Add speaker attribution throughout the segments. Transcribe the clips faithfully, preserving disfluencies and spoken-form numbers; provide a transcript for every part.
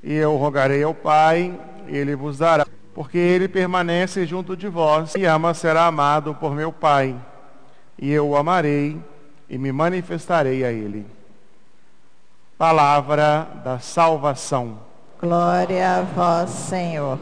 Speaker 1: E eu rogarei ao Pai, ele vos dará, porque ele permanece junto de vós, e ama será amado por meu Pai, e eu o amarei e me manifestarei a ele. Palavra da salvação.
Speaker 2: Glória a vós, Senhor.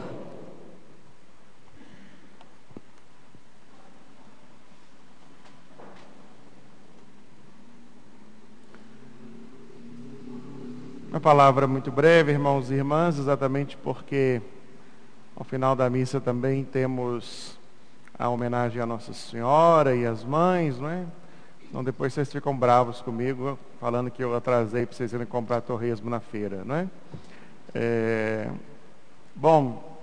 Speaker 1: Uma palavra muito breve, irmãos e irmãs, exatamente porque ao final da missa também temos a homenagem à Nossa Senhora e às mães, não é? Então depois vocês ficam bravos comigo, falando que eu atrasei para vocês irem comprar torresmo na feira, não é? É... Bom,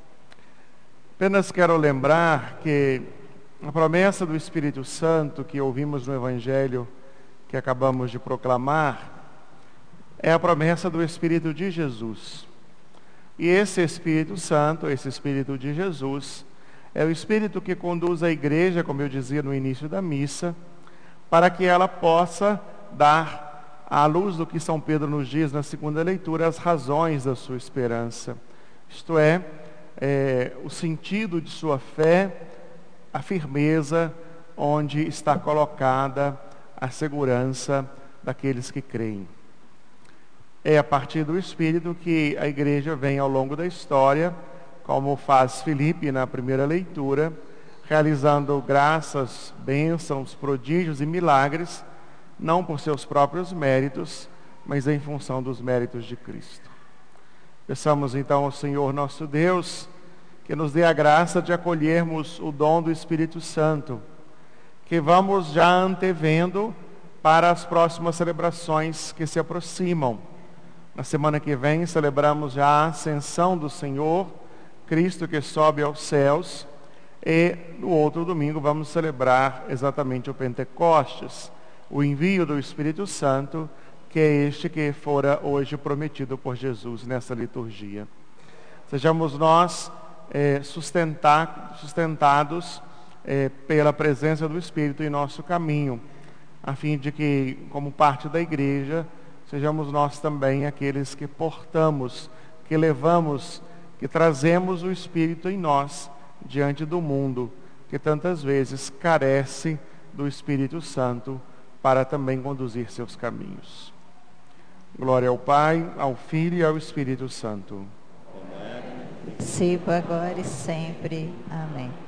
Speaker 1: apenas quero lembrar que a promessa do Espírito Santo que ouvimos no Evangelho que acabamos de proclamar é a promessa do Espírito de Jesus. E esse Espírito Santo, esse Espírito de Jesus, é o Espírito que conduz a igreja, como eu dizia no início da missa, para que ela possa dar, à luz do que São Pedro nos diz na segunda leitura, as razões da sua esperança. Isto é, é o sentido de sua fé, a firmeza onde está colocada a segurança daqueles que creem. É a partir do Espírito que a igreja vem ao longo da história, como faz Filipe na primeira leitura, realizando graças, bênçãos, prodígios e milagres, não por seus próprios méritos, mas em função dos méritos de Cristo. Peçamos então ao Senhor nosso Deus, que nos dê a graça de acolhermos o dom do Espírito Santo, que vamos já antevendo para as próximas celebrações que se aproximam. Na semana que vem celebramos já a ascensão do Senhor, Cristo que sobe aos céus, e no outro domingo vamos celebrar exatamente o Pentecostes, o envio do Espírito Santo, que é este que fora hoje prometido por Jesus nessa liturgia. Sejamos nós é, sustentar, sustentados é, pela presença do Espírito em nosso caminho, a fim de que, como parte da igreja, sejamos nós também aqueles que portamos, que levamos, que trazemos o Espírito em nós diante do mundo, que tantas vezes carece do Espírito Santo para também conduzir seus caminhos. Glória ao Pai, ao Filho e ao Espírito Santo.
Speaker 2: Participa agora e sempre. Amém.